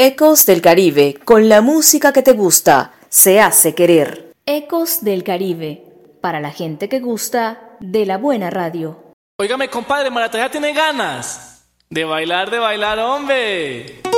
Ecos del Caribe, con la música que te gusta, se hace querer. Ecos del Caribe, para la gente que gusta de la buena radio. Óigame, compadre, Maracaibo tiene ganas de bailar, hombre.